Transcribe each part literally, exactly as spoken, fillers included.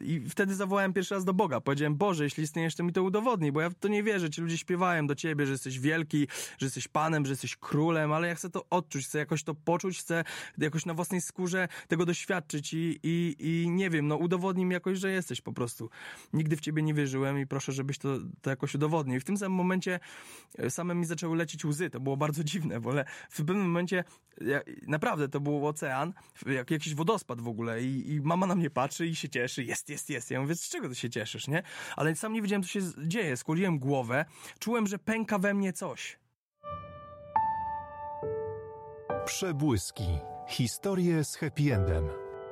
I wtedy zawołałem pierwszy raz do Boga. Powiedziałem, Boże, jeśli istniejesz, to mi to udowodnij, bo ja w to nie wierzę. Ci ludzie śpiewają do Ciebie, że jesteś wielki, że jesteś Panem, że jesteś królem, ale ja chcę to odczuć, chcę jakoś to poczuć, chcę jakoś na własnej skórze tego doświadczyć i, i, i nie wiem, no udowodnij mi jakoś, że jesteś po prostu. Nigdy w Ciebie nie wierzyłem i proszę, żebyś to, to jakoś udowodnił. I w tym samym momencie same mi zaczęły lecieć łzy. To było bardzo dziwne, bo w pewnym momencie ja, naprawdę to był ocean, jak jakiś wodospad w ogóle i, i mama na mnie patrzy i się cieszy, jest, jest, jest. Ja mówię, z czego ty się cieszysz, nie? Ale sam nie wiedziałem, co się dzieje. Skłoniłem głowę, czułem, że pęka we mnie coś. Przebłyski. Historie z happy endem.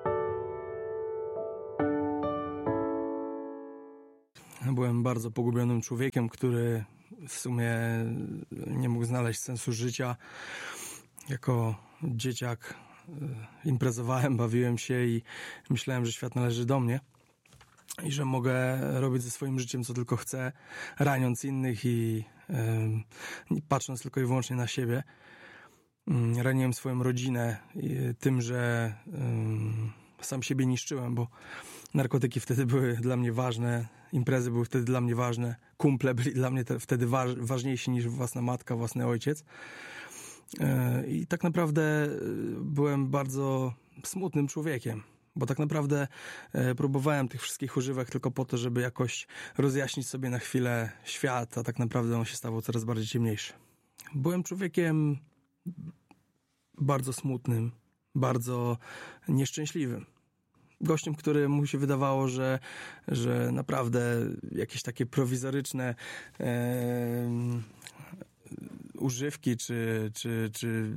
Byłem bardzo pogubionym człowiekiem, który w sumie nie mógł znaleźć sensu życia. Jako dzieciak imprezowałem, bawiłem się i myślałem, że świat należy do mnie i że mogę robić ze swoim życiem co tylko chcę, raniąc innych i yy, patrząc tylko i wyłącznie na siebie. Yy, raniłem swoją rodzinę yy, tym, że yy, sam siebie niszczyłem, bo narkotyki wtedy były dla mnie ważne, imprezy były wtedy dla mnie ważne, kumple byli dla mnie te, wtedy waż, ważniejsi niż własna matka, własny ojciec. I tak naprawdę byłem bardzo smutnym człowiekiem, bo tak naprawdę próbowałem tych wszystkich używek tylko po to, żeby jakoś rozjaśnić sobie na chwilę świat, a tak naprawdę on się stawał coraz bardziej ciemniejszy. Byłem człowiekiem bardzo smutnym, bardzo nieszczęśliwym. Gościem, któremu się wydawało, że, że naprawdę jakieś takie prowizoryczne e, używki czy, czy, czy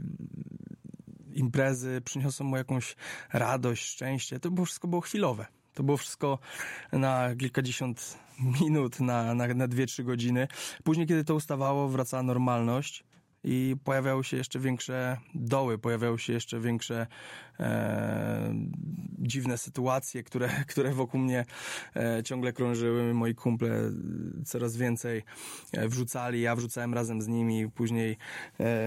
imprezy przyniosą mu jakąś radość, szczęście. To było wszystko było chwilowe. To było wszystko na kilkadziesiąt minut, na, na, na dwie, trzy godziny. Później, kiedy to ustawało, wracała normalność. I pojawiały się jeszcze większe doły, pojawiały się jeszcze większe e, dziwne sytuacje, które, które wokół mnie e, ciągle krążyły. Moi kumple coraz więcej e, wrzucali, ja wrzucałem razem z nimi. Później e,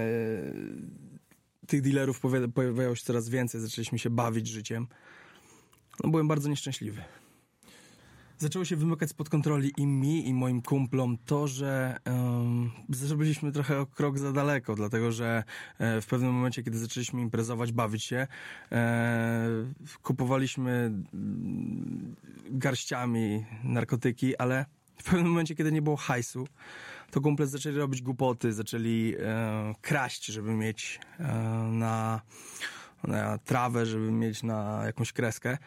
tych dealerów pojawiało się coraz więcej, zaczęliśmy się bawić życiem. No, byłem bardzo nieszczęśliwy. Zaczęło się wymykać spod kontroli i mi, i moim kumplom to, że um, zrobiliśmy trochę o krok za daleko, dlatego że e, w pewnym momencie, kiedy zaczęliśmy imprezować, bawić się, e, kupowaliśmy mm, garściami narkotyki, ale w pewnym momencie, kiedy nie było hajsu, to kumple zaczęli robić głupoty, zaczęli e, kraść, żeby mieć e, na, na trawę, żeby mieć na jakąś kreskę.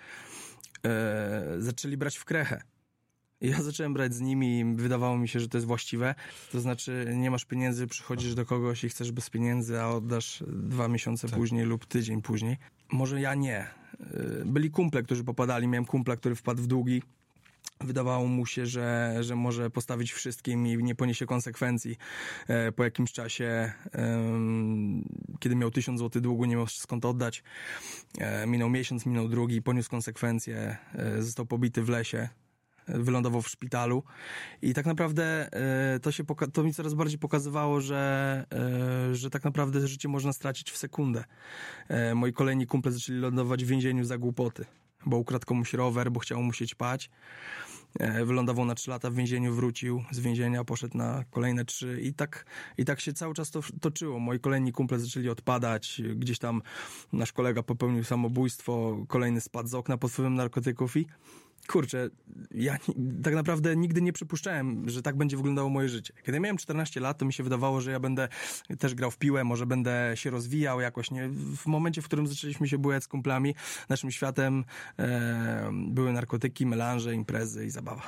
E, zaczęli brać w krechę. I ja zacząłem brać z nimi i wydawało mi się, że to jest właściwe. To znaczy, nie masz pieniędzy, przychodzisz do kogoś i chcesz bez pieniędzy, a oddasz dwa miesiące tak. później lub tydzień później. Może ja nie. E, byli kumple, którzy popadali. Miałem kumpla, który wpadł w długi. Wydawało mu się, że, że może postawić wszystkim i nie poniesie konsekwencji. E, po jakimś czasie, e, kiedy miał tysiąc złotych długu, nie miał skąd oddać. E, minął miesiąc, minął drugi, poniósł konsekwencje, e, został pobity w lesie, e, wylądował w szpitalu. I tak naprawdę e, to, się poka- to mi coraz bardziej pokazywało, że, e, że tak naprawdę życie można stracić w sekundę. E, moi kolejni kumple zaczęli lądować w więzieniu za głupoty, bo ukradł komuś rower, bo chciał mu się ćpać. Wylądował na trzy lata w więzieniu, wrócił z więzienia, poszedł na kolejne trzy i tak, i tak się cały czas to toczyło. Moi kolejni kumple zaczęli odpadać, gdzieś tam nasz kolega popełnił samobójstwo, kolejny spadł z okna pod wpływem narkotyków i kurczę, ja tak naprawdę nigdy nie przypuszczałem, że tak będzie wyglądało moje życie. Kiedy miałem czternaście lat, to mi się wydawało, że ja będę też grał w piłę, może będę się rozwijał jakoś, nie? W momencie, w którym zaczęliśmy się bujać z kumplami, naszym światem e, były narkotyki, melanże, imprezy i zabawa.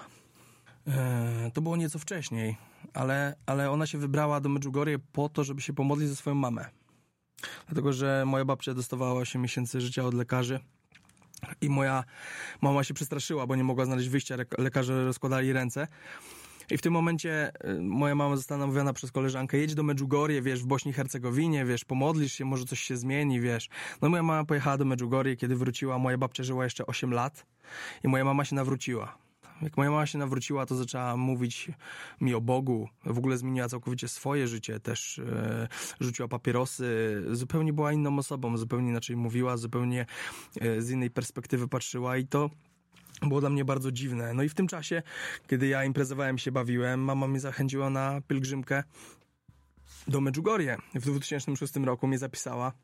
E, to było nieco wcześniej, ale, ale ona się wybrała do Medjugorje po to, żeby się pomodlić za swoją mamę. Dlatego, że moja babcia dostawała osiem miesięcy życia od lekarzy. I moja mama się przestraszyła, bo nie mogła znaleźć wyjścia, lekarze rozkładali ręce. I w tym momencie moja mama została namówiona przez koleżankę, jedź do Medjugorje, wiesz, w Bośni i Hercegowinie, wiesz, pomodlisz się, może coś się zmieni, wiesz. No moja mama pojechała do Medjugorje, kiedy wróciła, moja babcia żyła jeszcze osiem lat i moja mama się nawróciła. Jak moja mama się nawróciła, to zaczęła mówić mi o Bogu. W ogóle zmieniła całkowicie swoje życie. Też e, rzuciła papierosy. Zupełnie była inną osobą. Zupełnie inaczej mówiła. Zupełnie e, z innej perspektywy patrzyła. I to było dla mnie bardzo dziwne. No i w tym czasie, kiedy ja imprezowałem się, bawiłem, mama mnie zachęciła na pielgrzymkę do Medjugorje. W dwa tysiące szóstym roku mnie zapisała,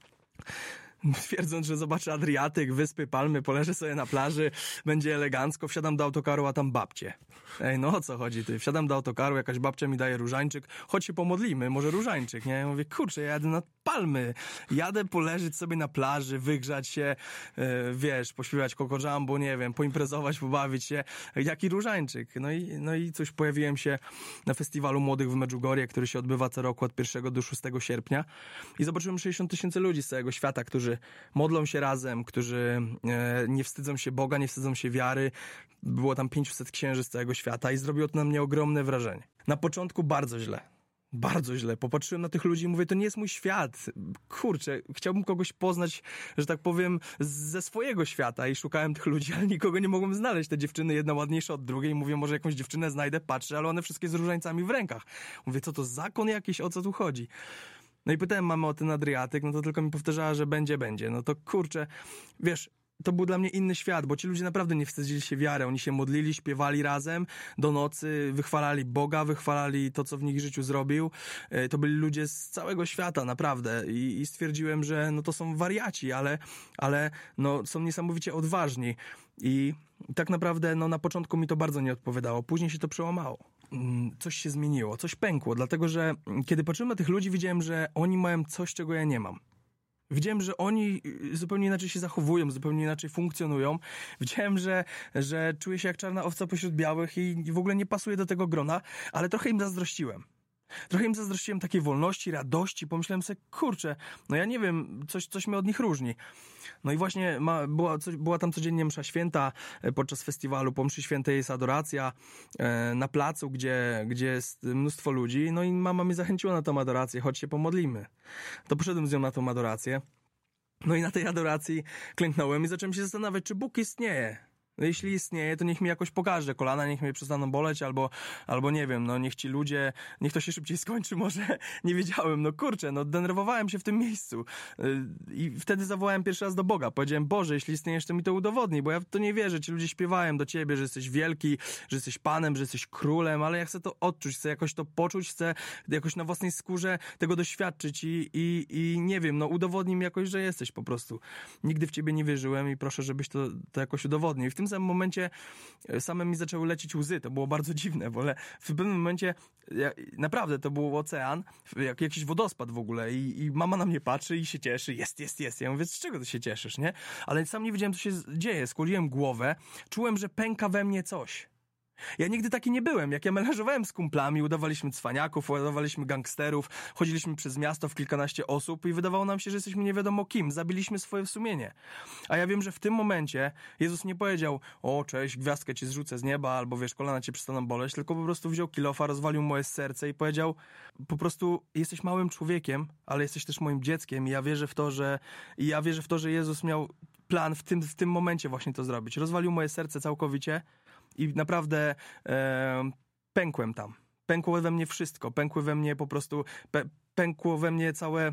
twierdząc, że zobaczę Adriatyk, wyspy, palmy, poleżę sobie na plaży, będzie elegancko, wsiadam do autokaru, a tam babcie. Ej, no o co chodzi ty? Wsiadam do autokaru, jakaś babcia mi daje różańczyk, chodź się pomodlimy, może różańczyk, nie? Ja mówię, kurczę, ja jadę na palmy, jadę poleżeć sobie na plaży, wygrzać się, yy, wiesz, pośpiewać Coco Jumbo, nie wiem, poimprezować, pobawić się, jaki różańczyk? No i, no i cóż, pojawiłem się na festiwalu młodych w Medjugorje, który się odbywa co roku od pierwszego do szóstego sierpnia i zobaczyłem sześćdziesiąt tysięcy ludzi z całego świata, którzy modlą się razem, którzy e, nie wstydzą się Boga, nie wstydzą się wiary. Było tam pięćset księży z całego świata i zrobiło to na mnie ogromne wrażenie. Na początku bardzo źle. Bardzo źle. Popatrzyłem na tych ludzi i mówię, to nie jest mój świat. Kurczę, chciałbym kogoś poznać, że tak powiem, ze swojego świata i szukałem tych ludzi, ale nikogo nie mogłem znaleźć. Te dziewczyny, jedna ładniejsza od drugiej. Mówię, może jakąś dziewczynę znajdę, patrzę, ale one wszystkie z różańcami w rękach. Mówię, co to zakon jakiś, o co tu chodzi? No i pytałem mamę o ten Adriatyk, no to tylko mi powtarzała, że będzie, będzie. No to kurczę, wiesz, to był dla mnie inny świat, bo ci ludzie naprawdę nie wstydzili się wiary. Oni się modlili, śpiewali razem do nocy, wychwalali Boga, wychwalali to, co w nich życiu zrobił. To byli ludzie z całego świata, naprawdę. I, i stwierdziłem, że no to są wariaci, ale, ale no, są niesamowicie odważni. I tak naprawdę no, na początku mi to bardzo nie odpowiadało. Później się to przełamało. Coś się zmieniło, coś pękło, dlatego że kiedy patrzyłem na tych ludzi, widziałem, że oni mają coś, czego ja nie mam. Widziałem, że oni zupełnie inaczej się zachowują, zupełnie inaczej funkcjonują. Widziałem, że, że czuję się jak czarna owca pośród białych i w ogóle nie pasuję do tego grona, ale trochę im zazdrościłem. Trochę im zazdrościłem takiej wolności, radości. Pomyślałem sobie, kurczę, no ja nie wiem, coś, coś mnie od nich różni. No i właśnie ma, była, coś, była tam codziennie msza święta podczas festiwalu. Po mszy świętej jest adoracja e, na placu, gdzie, gdzie jest mnóstwo ludzi. No i mama mnie zachęciła na tą adorację, chodź się pomodlimy. To poszedłem z nią na tą adorację. No i na tej adoracji klęknąłem i zacząłem się zastanawiać, czy Bóg istnieje. No jeśli istnieje, to niech mi jakoś pokaże. Kolana niech mnie przestaną boleć, albo, albo nie wiem, no niech ci ludzie, niech to się szybciej skończy, może nie wiedziałem, no kurczę, no denerwowałem się w tym miejscu. I wtedy zawołałem pierwszy raz do Boga. Powiedziałem, Boże, jeśli istniejesz, to mi to udowodnij, bo ja w to nie wierzę. Ci ludzie śpiewają do Ciebie, że jesteś wielki, że jesteś Panem, że jesteś królem, ale ja chcę to odczuć, chcę jakoś to poczuć, chcę jakoś na własnej skórze tego doświadczyć i, i, i nie wiem, no udowodnij mi jakoś, że jesteś po prostu. Nigdy w Ciebie nie wierzyłem i proszę, żebyś to, to jakoś udowodnił. I w tym W tym samym momencie same mi zaczęły lecieć łzy. To było bardzo dziwne, bo w pewnym momencie ja, naprawdę to był ocean, jak jakiś wodospad w ogóle i, i mama na mnie patrzy i się cieszy. Jest, jest, jest. Ja mówię, z czego ty się cieszysz, nie? Ale sam nie wiedziałem, co się dzieje. Skłoniłem głowę. Czułem, że pęka we mnie coś. Ja nigdy taki nie byłem. Jak ja melanżowałem z kumplami, udawaliśmy cwaniaków, udawaliśmy gangsterów, chodziliśmy przez miasto w kilkanaście osób i wydawało nam się, że jesteśmy nie wiadomo kim. Zabiliśmy swoje sumienie. A ja wiem, że w tym momencie Jezus nie powiedział, o cześć, gwiazdkę ci zrzucę z nieba, albo wiesz, kolana cię przestaną boleć, tylko po prostu wziął kilofa, rozwalił moje serce i powiedział, po prostu jesteś małym człowiekiem, ale jesteś też moim dzieckiem i ja wierzę w to, że i ja wierzę w to, że Jezus miał plan w tym, w tym momencie właśnie to zrobić. Rozwalił moje serce całkowicie. I naprawdę e, pękłem tam. Pękło we mnie wszystko. Pękły we mnie po prostu, pe, pękło we mnie całe,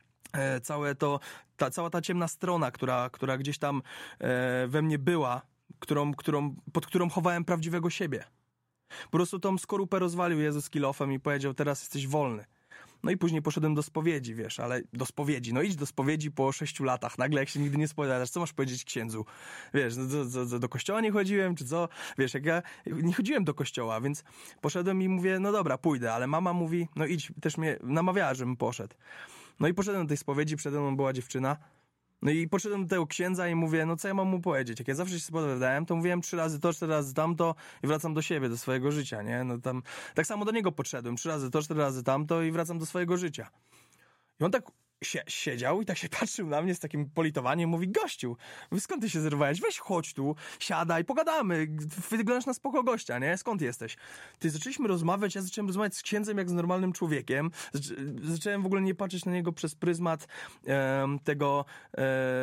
e, całe to, ta, cała ta ciemna strona, która, która gdzieś tam e, we mnie była, którą, którą, pod którą chowałem prawdziwego siebie. Po prostu tą skorupę rozwalił Jezus kilofem i powiedział, teraz jesteś wolny. No i później poszedłem do spowiedzi, wiesz, ale do spowiedzi, no idź do spowiedzi po sześciu latach, nagle jak się nigdy nie spowiadasz, co masz powiedzieć księdzu? Wiesz, no, do, do, do kościoła nie chodziłem, czy co? Wiesz, jak ja nie chodziłem do kościoła, więc poszedłem i mówię, no dobra, pójdę, ale mama mówi, no idź, też mnie namawiała, żebym poszedł. No i poszedłem do tej spowiedzi, przede mną była dziewczyna, no i poszedłem do tego księdza i mówię, no co ja mam mu powiedzieć? Jak ja zawsze się spowiadałem, to mówiłem trzy razy to, cztery razy tamto i wracam do siebie, do swojego życia, nie? No tam, tak samo do niego podszedłem, trzy razy to, cztery razy tamto i wracam do swojego życia. I on tak sie- siedział i tak się patrzył na mnie z takim politowaniem, mówi, gościu, skąd ty się zerwałeś? Weź chodź tu, siadaj, pogadamy, wyglądasz na spoko gościa, nie? Skąd jesteś? Ty zaczęliśmy rozmawiać, ja zacząłem rozmawiać z księdzem jak z normalnym człowiekiem, Zac- zacząłem w ogóle nie patrzeć na niego przez pryzmat e, tego, e,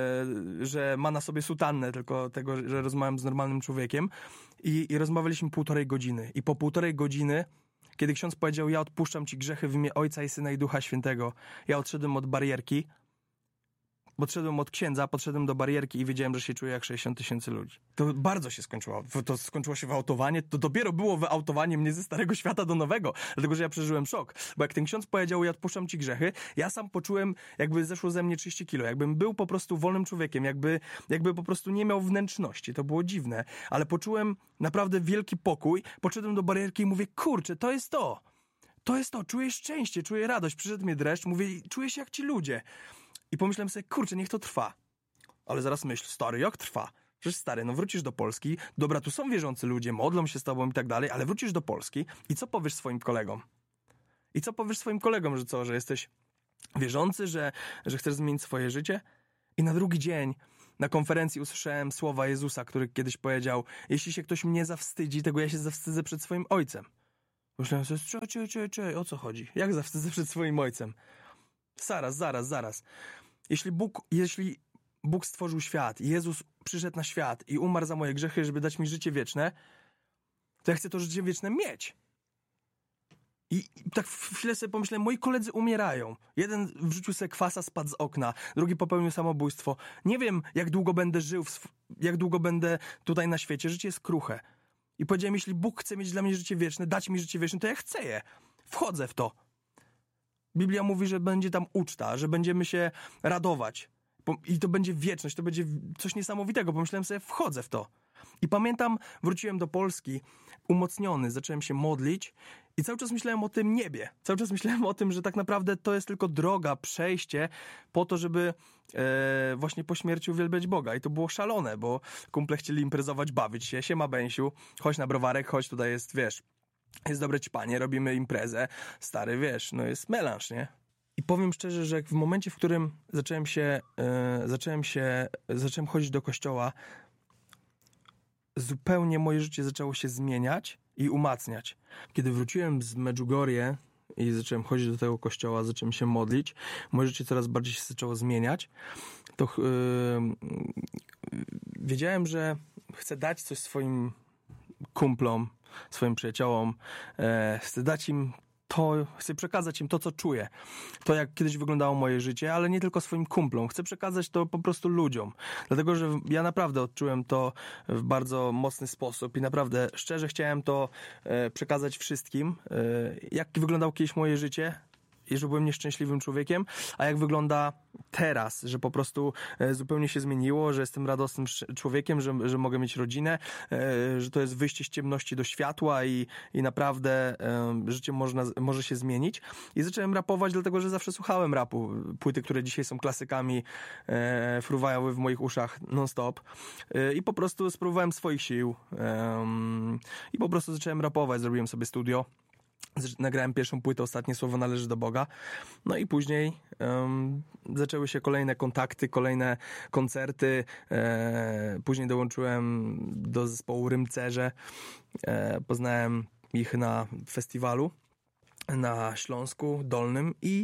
że ma na sobie sutannę, tylko tego, że rozmawiam z normalnym człowiekiem i, i rozmawialiśmy półtorej godziny i po półtorej godziny kiedy ksiądz powiedział, ja odpuszczam ci grzechy w imię Ojca i Syna i Ducha Świętego, ja odszedłem od barierki, Podszedłem od księdza, podszedłem do barierki i wiedziałem, że się czuję jak sześćdziesiąt tysięcy ludzi. To bardzo się skończyło. To skończyło się wyautowanie. To dopiero było wyautowanie mnie ze starego świata do nowego. Dlatego, że ja przeżyłem szok. Bo jak ten ksiądz powiedział, ja odpuszczam ci grzechy, ja sam poczułem, jakby zeszło ze mnie trzydzieści kilo. Jakbym był po prostu wolnym człowiekiem. Jakby, jakby po prostu nie miał wnętrzności. To było dziwne. Ale poczułem naprawdę wielki pokój. Podszedłem do barierki i mówię, kurczę, to jest to. To jest to. Czuję szczęście, czuję radość. Przyszedł mnie dreszcz. Mówię, czuję się jak ci ludzie. I pomyślałem sobie, kurczę, niech to trwa. Ale zaraz myśl, stary, jak trwa? Przecież stary, no wrócisz do Polski, dobra, tu są wierzący ludzie, modlą się z tobą i tak dalej, ale wrócisz do Polski i co powiesz swoim kolegom? I co powiesz swoim kolegom, że co, że jesteś wierzący, że, że chcesz zmienić swoje życie? I na drugi dzień na konferencji usłyszałem słowa Jezusa, który kiedyś powiedział, jeśli się ktoś mnie zawstydzi, tego ja się zawstydzę przed swoim ojcem. Myślałem sobie, czy, czy, czy, czy, o co chodzi? Jak zawstydzę przed swoim ojcem? Zaraz, zaraz, zaraz. Jeśli Bóg, jeśli Bóg stworzył świat i Jezus przyszedł na świat i umarł za moje grzechy, żeby dać mi życie wieczne, to ja chcę to życie wieczne mieć. I, i tak w chwilę sobie pomyślałem, moi koledzy umierają. Jeden wrzucił sobie kwasa, spadł z okna, drugi popełnił samobójstwo. Nie wiem, jak długo będę żył, w, jak długo będę tutaj na świecie. Życie jest kruche. I powiedziałem, jeśli Bóg chce mieć dla mnie życie wieczne, dać mi życie wieczne, to ja chcę je. Wchodzę w to. Biblia mówi, że będzie tam uczta, że będziemy się radować. I to będzie wieczność, to będzie coś niesamowitego. Pomyślałem sobie, wchodzę w to. I pamiętam, wróciłem do Polski umocniony, zacząłem się modlić i cały czas myślałem o tym niebie. Cały czas myślałem o tym, że tak naprawdę to jest tylko droga, przejście po to, żeby e, właśnie po śmierci uwielbiać Boga. I to było szalone, bo kumple chcieli imprezować, bawić się. Siema, Bęsiu, chodź na browarek, chodź, tutaj jest, wiesz, jest dobre ćpanie, robimy imprezę. Stary, wiesz, no jest melanż, nie? I powiem szczerze, że w momencie, w którym zacząłem się, yy, zacząłem się, zacząłem chodzić do kościoła, zupełnie moje życie zaczęło się zmieniać i umacniać. Kiedy wróciłem z Medjugorje i zacząłem chodzić do tego kościoła, zacząłem się modlić, moje życie coraz bardziej się zaczęło zmieniać, to yy, wiedziałem, że chcę dać coś swoim kumplom, swoim przyjaciołom, yy, chcę dać im to, chcę przekazać im to, co czuję. To, jak kiedyś wyglądało moje życie, ale nie tylko swoim kumplom. Chcę przekazać to po prostu ludziom. Dlatego, że ja naprawdę odczułem to w bardzo mocny sposób i naprawdę szczerze chciałem to e, przekazać wszystkim. E, jak wyglądało kiedyś moje życie i że byłem nieszczęśliwym człowiekiem, a jak wygląda teraz, że po prostu e, zupełnie się zmieniło, że jestem radosnym człowiekiem, że, że mogę mieć rodzinę, e, że to jest wyjście z ciemności do światła i, i naprawdę e, życie można, może się zmienić. I zacząłem rapować, dlatego że zawsze słuchałem rapu. Płyty, które dzisiaj są klasykami, e, fruwały w moich uszach non-stop. E, I po prostu spróbowałem swoich sił. E, I po prostu zacząłem rapować, zrobiłem sobie studio. Nagrałem pierwszą płytę, Ostatnie słowo należy do Boga. No i później um, zaczęły się kolejne kontakty, kolejne koncerty. E, później dołączyłem do zespołu Rymcerze. E, poznałem ich na festiwalu na Śląsku Dolnym i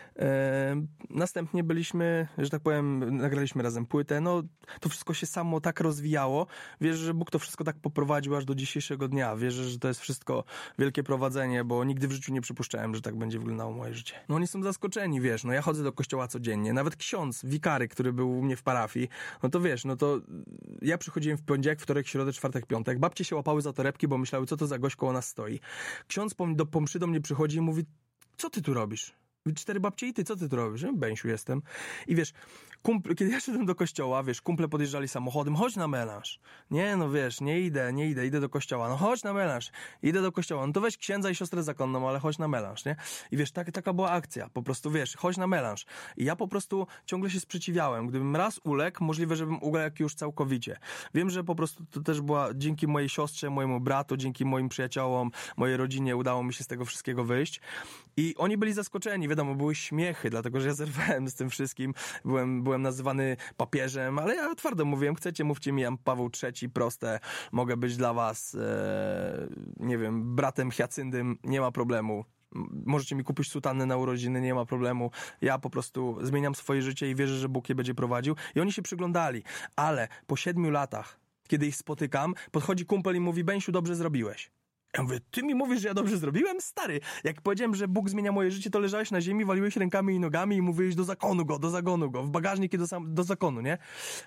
e, następnie byliśmy, że tak powiem, nagraliśmy razem płytę. No, to wszystko się samo tak rozwijało. Wierzę, że Bóg to wszystko tak poprowadził aż do dzisiejszego dnia. Wierzę, że to jest wszystko wielkie prowadzenie, bo nigdy w życiu nie przypuszczałem, że tak będzie wyglądało moje życie. No oni są zaskoczeni, wiesz, no ja chodzę do kościoła codziennie. Nawet ksiądz, wikary, który był u mnie w parafii, no to wiesz, no to ja przychodziłem w poniedziałek, wtorek, środę, czwartek, piątek. Babcie się łapały za torebki, bo myślały, co to za gość koło nas stoi. Ksiądz po, do, po mszy do mnie przychodzi i mówi, co ty tu robisz? Cztery babcie i ty, co ty tu robisz? Bęsiu jestem. I wiesz, kumple, kiedy ja szedłem do kościoła, wiesz, kumple podjeżdżali samochodem, chodź na melanż. Nie, no wiesz, nie idę, nie idę, idę do kościoła. No chodź na melanż, idę do kościoła. No to weź księdza i siostrę zakonną, ale chodź na melanż, nie? I wiesz, tak, taka była akcja, po prostu, wiesz, chodź na melanż. I ja po prostu ciągle się sprzeciwiałem. Gdybym raz uległ, możliwe, żebym uległ już całkowicie. Wiem, że po prostu to też była dzięki mojej siostrze, mojemu bratu, dzięki moim przyjaciołom, mojej rodzinie udało mi się z tego wszystkiego wyjść. I oni byli zaskoczeni, wiadomo, były śmiechy, dlatego, że ja zerwałem z tym wszystkim. Byłem, byłem nazywany papieżem, ale ja twardo mówiłem, chcecie, mówcie mi, Jan Paweł trzeci, proste, mogę być dla was, e, nie wiem, bratem Hiacyndym, nie ma problemu. Możecie mi kupić sutannę na urodziny, nie ma problemu. Ja po prostu zmieniam swoje życie i wierzę, że Bóg je będzie prowadził. I oni się przyglądali, ale po siedmiu latach, kiedy ich spotykam, podchodzi kumpel i mówi, Bęsiu, dobrze zrobiłeś. Ja mówię, ty mi mówisz, że ja dobrze zrobiłem? Stary, jak powiedziałem, że Bóg zmienia moje życie, to leżałeś na ziemi, waliłeś rękami i nogami i mówiłeś do zakonu go, do zagonu go, w bagażnik i do, sam, do zakonu, nie?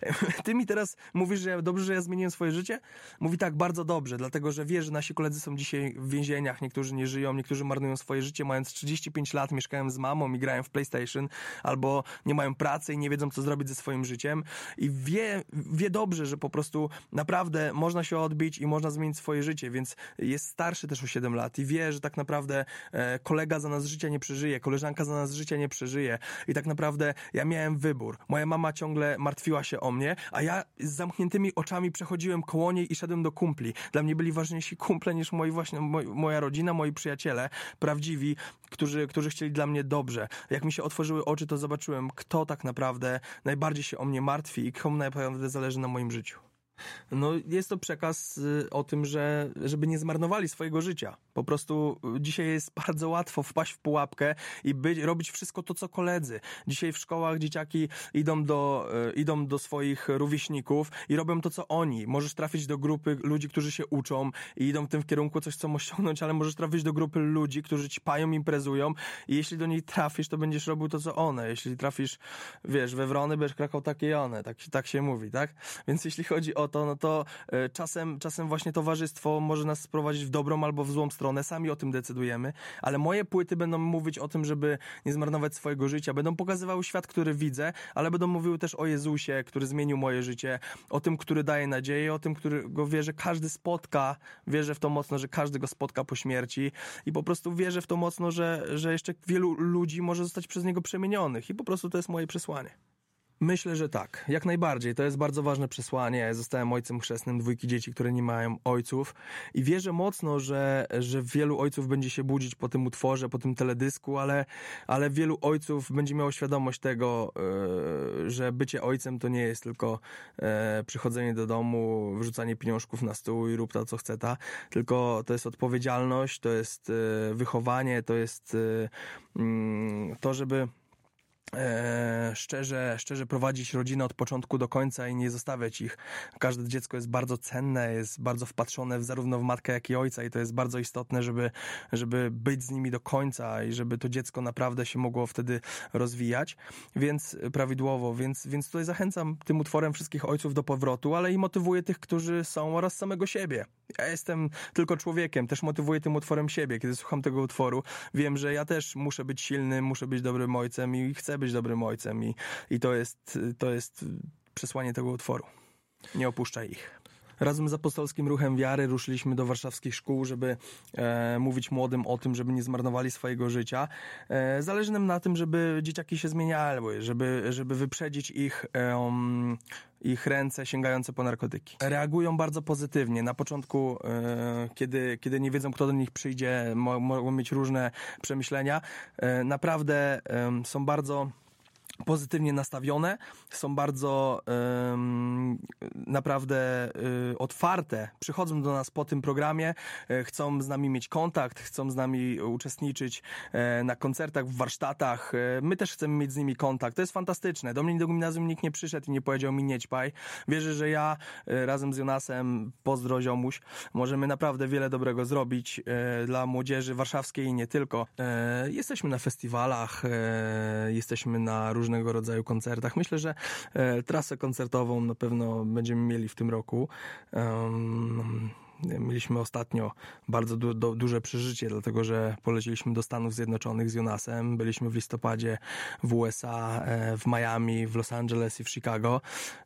Ty mi teraz mówisz, że ja, dobrze, że ja zmieniłem swoje życie? Mówi tak, bardzo dobrze, dlatego, że wie, że nasi koledzy są dzisiaj w więzieniach, niektórzy nie żyją, niektórzy marnują swoje życie, mając trzydzieści pięć lat, mieszkają z mamą i grają w PlayStation, albo nie mają pracy i nie wiedzą, co zrobić ze swoim życiem i wie, wie dobrze, że po prostu naprawdę można się odbić i można zmienić swoje życie, więc jest starszy też o siedem lat i wie, że tak naprawdę e, kolega za nas życia nie przeżyje, koleżanka za nas życia nie przeżyje i tak naprawdę ja miałem wybór. Moja mama ciągle martwiła się o mnie, a ja z zamkniętymi oczami przechodziłem koło niej i szedłem do kumpli. Dla mnie byli ważniejsi kumple niż moi właśnie, moj, moja rodzina, moi przyjaciele, prawdziwi, którzy, którzy chcieli dla mnie dobrze. Jak mi się otworzyły oczy, to zobaczyłem, kto tak naprawdę najbardziej się o mnie martwi i komu naprawdę zależy na moim życiu. No, jest to przekaz y, o tym, że żeby nie zmarnowali swojego życia. Po prostu dzisiaj jest bardzo łatwo wpaść w pułapkę i być, robić wszystko to, co koledzy. Dzisiaj w szkołach dzieciaki idą do, y, idą do swoich rówieśników i robią to, co oni. Możesz trafić do grupy ludzi, którzy się uczą i idą w tym kierunku, coś chcą osiągnąć, ale możesz trafić do grupy ludzi, którzy ci pają, imprezują i jeśli do niej trafisz, to będziesz robił to, co one. Jeśli trafisz, wiesz, we wrony, będziesz krakał takie i one. Tak, tak się mówi, tak? Więc jeśli chodzi o to, no to y, czasem, czasem właśnie towarzystwo może nas sprowadzić w dobrą albo w złą stronę, sami o tym decydujemy, ale moje płyty będą mówić o tym, żeby nie zmarnować swojego życia, będą pokazywały świat, który widzę, ale będą mówiły też o Jezusie, który zmienił moje życie, o tym, który daje nadzieję, o tym, którego wierzę, każdy spotka, wierzę w to mocno, że każdy go spotka po śmierci i po prostu wierzę w to mocno, że, że jeszcze wielu ludzi może zostać przez niego przemienionych i po prostu to jest moje przesłanie. Myślę, że tak. Jak najbardziej. To jest bardzo ważne przesłanie. Ja zostałem ojcem chrzestnym dwójki dzieci, które nie mają ojców i wierzę mocno, że, że wielu ojców będzie się budzić po tym utworze, po tym teledysku, ale, ale wielu ojców będzie miało świadomość tego, yy, że bycie ojcem to nie jest tylko yy, przychodzenie do domu, wrzucanie pieniążków na stół i rób to, co chce ta, tylko to jest odpowiedzialność, to jest yy, wychowanie, to jest yy, yy, to, żeby E, szczerze, szczerze prowadzić rodzinę od początku do końca i nie zostawiać ich. Każde dziecko jest bardzo cenne, jest bardzo wpatrzone w, zarówno w matkę, jak i ojca i to jest bardzo istotne, żeby, żeby być z nimi do końca i żeby to dziecko naprawdę się mogło wtedy rozwijać, więc prawidłowo, więc, więc tutaj zachęcam tym utworem wszystkich ojców do powrotu, ale i motywuję tych, którzy są oraz samego siebie. Ja jestem tylko człowiekiem, też motywuję tym utworem siebie. Kiedy słucham tego utworu, wiem, że ja też muszę być silnym, muszę być dobrym ojcem i chcę być dobrym ojcem i, i to jest, to jest przesłanie tego utworu. Nie opuszczaj ich. Razem z Apostolskim Ruchem Wiary ruszyliśmy do warszawskich szkół, żeby e, mówić młodym o tym, żeby nie zmarnowali swojego życia. E, zależy nam na tym, żeby dzieciaki się zmieniały, żeby, żeby wyprzedzić ich, e, ich ręce sięgające po narkotyki. Reagują bardzo pozytywnie. Na początku, e, kiedy, kiedy nie wiedzą, kto do nich przyjdzie, mo, mogą mieć różne przemyślenia. E, naprawdę e, są bardzo pozytywnie nastawione, są bardzo um, naprawdę um, otwarte, przychodzą do nas po tym programie, um, chcą z nami mieć kontakt, chcą z nami uczestniczyć um, na koncertach, w warsztatach, um, my też chcemy mieć z nimi kontakt, to jest fantastyczne. Do mnie do gimnazjum nikt nie przyszedł i nie powiedział mi nie ćpaj. Wierzę, że ja um, razem z Jonasem, pozdro ziomuś, możemy naprawdę wiele dobrego zrobić um, dla młodzieży warszawskiej i nie tylko. Um, jesteśmy na festiwalach, um, jesteśmy na różnych różnego rodzaju koncertach. Myślę, że e, trasę koncertową na pewno będziemy mieli w tym roku. Um, Mieliśmy ostatnio bardzo du- du- duże przeżycie, dlatego że poleciliśmy do Stanów Zjednoczonych z Jonasem. Byliśmy w listopadzie w U S A, e, w Miami, w Los Angeles i w Chicago.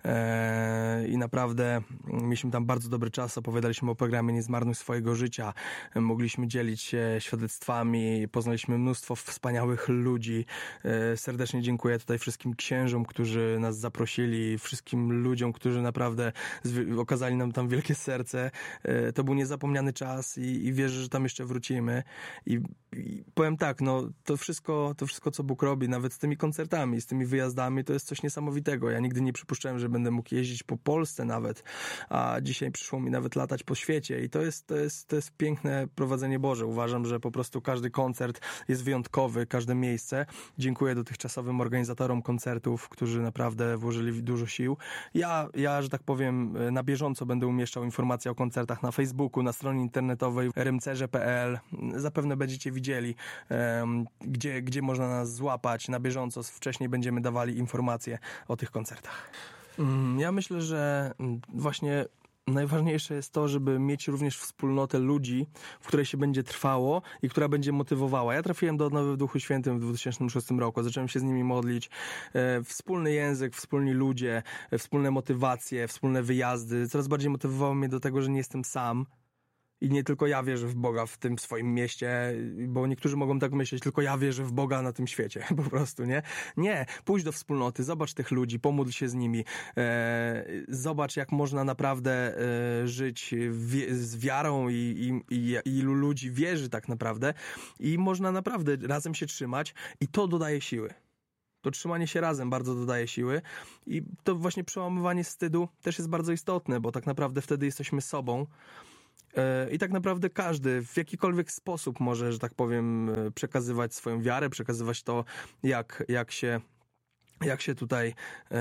E, I naprawdę mieliśmy tam bardzo dobry czas. Opowiadaliśmy o programie Nie zmarnuj swojego życia. E, mogliśmy dzielić się świadectwami. Poznaliśmy mnóstwo wspaniałych ludzi. E, serdecznie dziękuję tutaj wszystkim księżom, którzy nas zaprosili, wszystkim ludziom, którzy naprawdę zwi- okazali nam tam wielkie serce. E, To był niezapomniany czas i, i wierzę, że tam jeszcze wrócimy. I, i powiem tak, no to wszystko, to wszystko, co Bóg robi, nawet z tymi koncertami, z tymi wyjazdami, to jest coś niesamowitego. Ja nigdy nie przypuszczałem, że będę mógł jeździć po Polsce nawet, a dzisiaj przyszło mi nawet latać po świecie i to jest, to jest, to jest piękne prowadzenie Boże. Uważam, że po prostu każdy koncert jest wyjątkowy, każde miejsce. Dziękuję dotychczasowym organizatorom koncertów, którzy naprawdę włożyli dużo sił. Ja, ja, że tak powiem, na bieżąco będę umieszczał informacje o koncertach na na Facebooku, na stronie internetowej rymcerze kropka p l. Zapewne będziecie widzieli, um, gdzie, gdzie można nas złapać na bieżąco. Wcześniej będziemy dawali informacje o tych koncertach. Um, ja myślę, że właśnie najważniejsze jest to, żeby mieć również wspólnotę ludzi, w której się będzie trwało i która będzie motywowała. Ja trafiłem do Odnowy w Duchu Świętym w dwa tysiące szóstym roku. Zacząłem się z nimi modlić. E, wspólny język, wspólni ludzie, e, wspólne motywacje, wspólne wyjazdy. Coraz bardziej motywowało mnie do tego, że nie jestem sam. I nie tylko ja wierzę w Boga w tym swoim mieście, bo niektórzy mogą tak myśleć, tylko ja wierzę w Boga na tym świecie, po prostu, nie? Nie, pójdź do wspólnoty, zobacz tych ludzi, pomódl się z nimi, e, zobacz jak można naprawdę e, żyć wi- z wiarą i, i, i, i ilu ludzi wierzy tak naprawdę i można naprawdę razem się trzymać i to dodaje siły. To trzymanie się razem bardzo dodaje siły i to właśnie przełamywanie wstydu też jest bardzo istotne, bo tak naprawdę wtedy jesteśmy sobą. I tak naprawdę każdy w jakikolwiek sposób może, że tak powiem, przekazywać swoją wiarę, przekazywać to, jak, jak się jak się tutaj,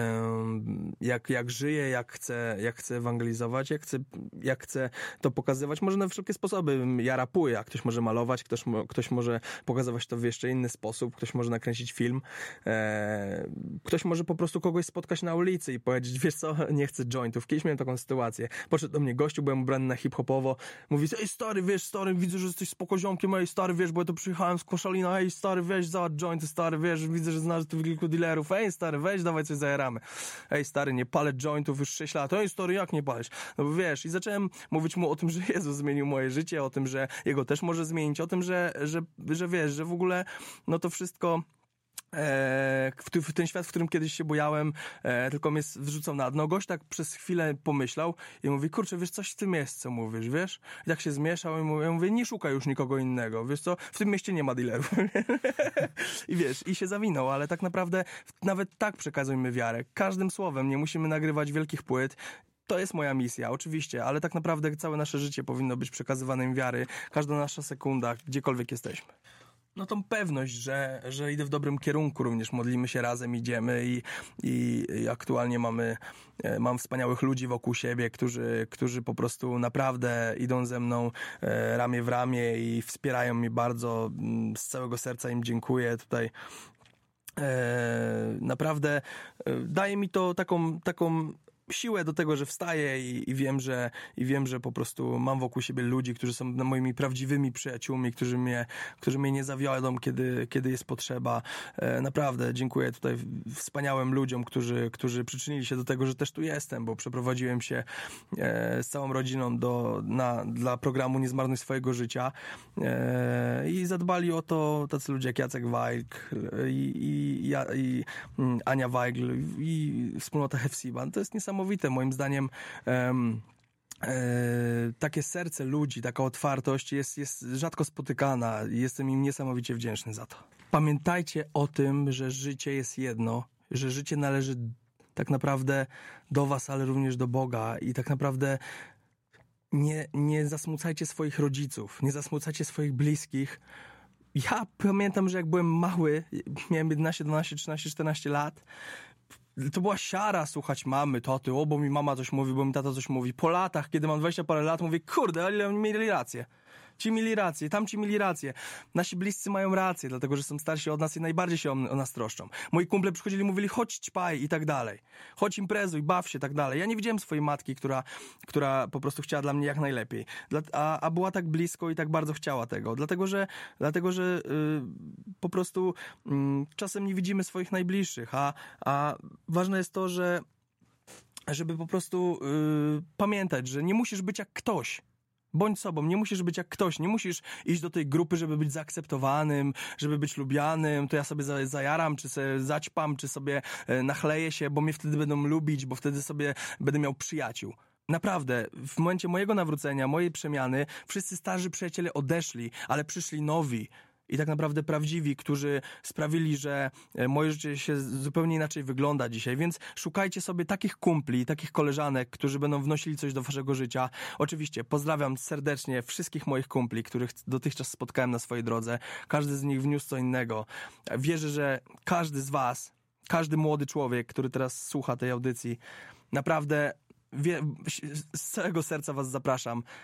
jak, jak żyje, jak chce, jak chce ewangelizować, jak chce, jak chce to pokazywać. Może na wszelkie sposoby. Ja rapuję, a ktoś może malować, ktoś, ktoś może pokazywać to w jeszcze inny sposób, ktoś może nakręcić film, ktoś może po prostu kogoś spotkać na ulicy i powiedzieć, wiesz co, nie chcę jointów. Kiedyś miałem taką sytuację. Podszedł do mnie gościu, byłem ubrany na hip-hopowo, mówi, ej stary, wiesz, stary, widzę, że jesteś spokoziomkiem, ej stary, wiesz, bo ja to przyjechałem z Koszalina, ej stary, weź, załatw jointy, stary, wiesz, widzę, że znasz tu kilku dealerów, ej stary, weź, dawaj coś zajaramy. Ej stary, nie palę jointów już sześć lat. Ej stary, jak nie palisz? No bo wiesz, i zacząłem mówić mu o tym, że Jezus zmienił moje życie, o tym, że Jego też może zmienić, o tym, że, że, że wiesz, że w ogóle no to wszystko E, w, w ten świat, w którym kiedyś się bujałem, e, tylko mnie wrzucał na dno. Gość tak przez chwilę pomyślał i mówi, kurczę, wiesz, coś w tym jest, co mówisz, wiesz? I tak się zmieszał i mówi, ja mówię, nie szukaj już nikogo innego, wiesz co, w tym mieście nie ma dealerów. I wiesz, i się zawinął, ale tak naprawdę nawet tak przekazujmy wiarę. Każdym słowem, nie musimy nagrywać wielkich płyt. To jest moja misja, oczywiście, ale tak naprawdę całe nasze życie powinno być przekazywane im wiary, każda nasza sekunda, gdziekolwiek jesteśmy. No tą pewność, że, że idę w dobrym kierunku, również modlimy się razem, idziemy i, i, i aktualnie mamy, mam wspaniałych ludzi wokół siebie, którzy, którzy po prostu naprawdę idą ze mną e, ramię w ramię i wspierają mnie bardzo, z całego serca im dziękuję tutaj. E, naprawdę e, daje mi to taką, taką siłę do tego, że wstaję i, i wiem, że i wiem, że po prostu mam wokół siebie ludzi, którzy są moimi prawdziwymi przyjaciółmi, którzy mnie, którzy mnie nie zawiodą, kiedy, kiedy jest potrzeba. E, naprawdę dziękuję tutaj wspaniałym ludziom, którzy, którzy przyczynili się do tego, że też tu jestem, bo przeprowadziłem się e, z całą rodziną do, na, dla programu Nie zmarnuj swojego życia e, i zadbali o to tacy ludzie jak Jacek Wajk i, i, ja, i Ania Wajgl i wspólnota Hefsiban. To jest niesamowite. Moim zdaniem um, e, takie serce ludzi, taka otwartość jest, jest rzadko spotykana i jestem im niesamowicie wdzięczny za to. Pamiętajcie o tym, że życie jest jedno, że życie należy tak naprawdę do was, ale również do Boga i tak naprawdę nie, nie zasmucajcie swoich rodziców, nie zasmucajcie swoich bliskich. Ja pamiętam, że jak byłem mały, miałem jedenaście, dwanaście, trzynaście, czternaście lat, to była siara słuchać mamy, taty, o, bo mi mama coś mówi, bo mi tata coś mówi. Po latach, kiedy mam dwadzieścia parę lat, mówię, kurde, ale oni mieli rację. Ci mieli rację, tamci mieli rację. Nasi bliscy mają rację, dlatego, że są starsi od nas i najbardziej się o, o nas troszczą. Moi kumple przychodzili i mówili, chodź ćpaj i tak dalej. Chodź imprezuj, baw się i tak dalej. Ja nie widziałem swojej matki, która, która po prostu chciała dla mnie jak najlepiej. Dla, a, a była tak blisko i tak bardzo chciała tego. Dlatego, że, dlatego, że yy, po prostu yy, czasem nie widzimy swoich najbliższych, a, a ważne jest to, że żeby po prostu yy, pamiętać, że nie musisz być jak ktoś. Bądź sobą, nie musisz być jak ktoś, nie musisz iść do tej grupy, żeby być zaakceptowanym, żeby być lubianym, to ja sobie zajaram, czy sobie zaćpam, czy sobie nachleję się, bo mnie wtedy będą lubić, bo wtedy sobie będę miał przyjaciół. Naprawdę, w momencie mojego nawrócenia, mojej przemiany, wszyscy starzy przyjaciele odeszli, ale przyszli nowi. I tak naprawdę prawdziwi, którzy sprawili, że moje życie się zupełnie inaczej wygląda dzisiaj. Więc szukajcie sobie takich kumpli, takich koleżanek, którzy będą wnosili coś do waszego życia. Oczywiście pozdrawiam serdecznie wszystkich moich kumpli, których dotychczas spotkałem na swojej drodze. Każdy z nich wniósł co innego. Wierzę, że każdy z was, każdy młody człowiek, który teraz słucha tej audycji, naprawdę wie, z całego serca was zapraszam.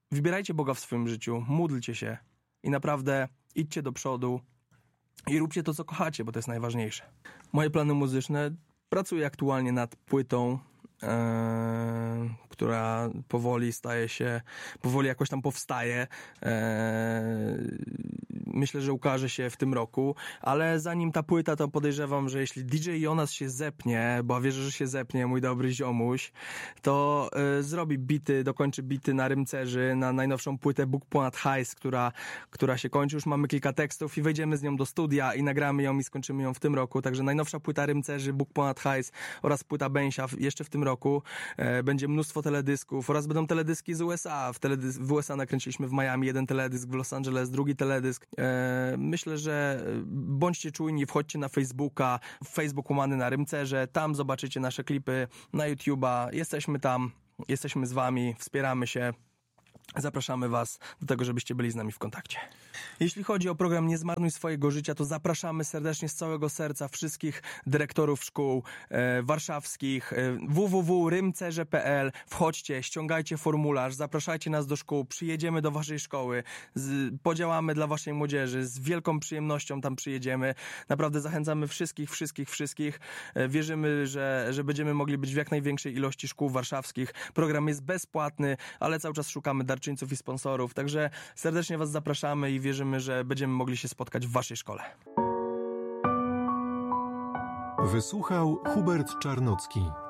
wybierajcie Boga w swoim życiu, módlcie się i naprawdę idźcie do przodu i róbcie to, co kochacie, bo to jest najważniejsze. Moje plany muzyczne, pracuję aktualnie nad płytą, e, która powoli staje się, powoli jakoś tam powstaje. E, myślę, że ukaże się w tym roku, ale zanim ta płyta, to podejrzewam, że jeśli D J Jonas się zepnie, bo wierzę, że się zepnie, mój dobry ziomuś, to y, zrobi bity, dokończy bity na Rymcerzy, na najnowszą płytę Bóg ponad hajs, która, która się kończy. Już mamy kilka tekstów i wejdziemy z nią do studia i nagramy ją i skończymy ją w tym roku. Także najnowsza płyta Rymcerzy, Bóg ponad hajs oraz płyta Bęsia jeszcze w tym roku. E, będzie mnóstwo teledysków oraz będą teledyski z U S A. W, teledys- w U S A nakręciliśmy w Miami jeden teledysk, w Los Angeles drugi teledysk. E, myślę, że bądźcie czujni, wchodźcie na Facebooka, Facebook łamany na Rymcerze, tam zobaczycie nasze klipy, na YouTube'a, jesteśmy tam, jesteśmy z wami, wspieramy się. Zapraszamy was do tego, żebyście byli z nami w kontakcie. Jeśli chodzi o program Nie zmarnuj swojego życia, to zapraszamy serdecznie z całego serca wszystkich dyrektorów szkół e, warszawskich, e, w w w kropka rymcerze kropka p l. Wchodźcie, ściągajcie formularz, zapraszajcie nas do szkół, przyjedziemy do waszej szkoły, z, podziałamy dla waszej młodzieży, z wielką przyjemnością tam przyjedziemy. Naprawdę zachęcamy wszystkich, wszystkich, wszystkich. E, wierzymy, że, że będziemy mogli być w jak największej ilości szkół warszawskich. Program jest bezpłatny, ale cały czas szukamy darczyńców i sponsorów, także serdecznie was zapraszamy i wierzymy, że będziemy mogli się spotkać w waszej szkole. Wysłuchał Hubert Czarnocki.